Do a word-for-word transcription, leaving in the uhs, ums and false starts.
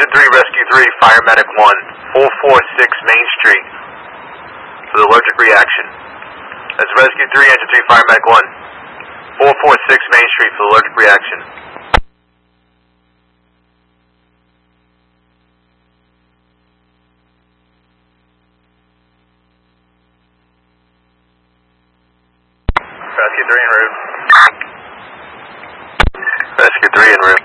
three, Rescue three, Fire Medic one, four four six Main Street for the allergic reaction. That's Rescue three, Engine three, Fire Medic one, four four six Main Street for the allergic reaction. Rescue three en route. Rescue three en route.